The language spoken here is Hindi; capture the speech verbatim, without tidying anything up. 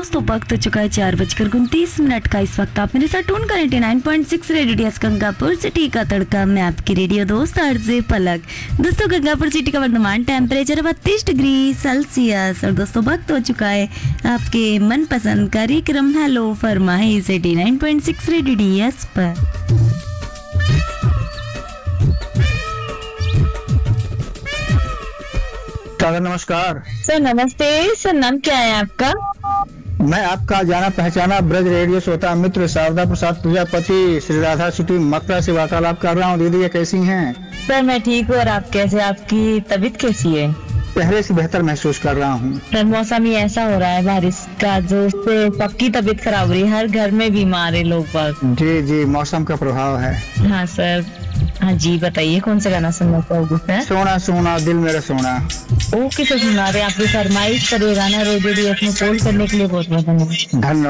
दोस्तों वक्त हो चुका है चार बजकर उनतीस मिनट का। इस वक्त आप मेरे साथ टून कर ninety nine point six radio Gangapur city का तड़का में आपकी रेडियो दोस्त आरजे पलक। दोस्तों गंगापुर सिटी का वर्तमान टेम्परेचर बत्तीस डिग्री सेल्सियस। और दोस्तों वक्त हो चुका है आपके मनपसंद कार्यक्रम हेलो फरमाइश eighty nine point six radio DS पर। सर नमस्कार। सर नमस्ते। सर नाम क्या है आपका? मैं आपका जाना पहचाना ब्रज रेडियो श्रोता मित्र शारदा प्रसाद प्रजापति श्री राधा सिटी मकरा से वार्तालाप कर रहा हूँ। दीदी कैसी हैं? सर मैं ठीक हूँ। और आप कैसे? आपकी तबीयत कैसी है? पहले से बेहतर महसूस कर रहा हूँ। सर मौसम ही ऐसा हो रहा है बारिश का जो उससे सबकी तबीयत खराब हो रही है। हर घर में बीमार है लोग बाग। जी जी मौसम का प्रभाव है। हाँ सर। हाँ जी बताइए कौन सा गाना सुनना चाहोगे सर? सोना सोना दिल मेरा सोना। ओ किसे सुना रहे? आपकी फरमाइश पर ये गाना रेडियो में कॉल करने के लिए बहुत बहुत धन्यवाद। धन्यवाद।